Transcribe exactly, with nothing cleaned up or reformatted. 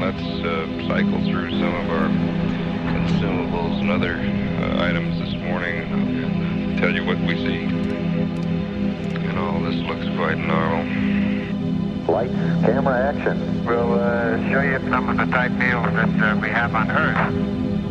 let's uh, cycle through some of our consumables and other uh, items this morning. I'll tell you what we see. And all this looks quite normal. Lights, camera, action. We'll uh, show you some of the type meals that uh, we have on Earth.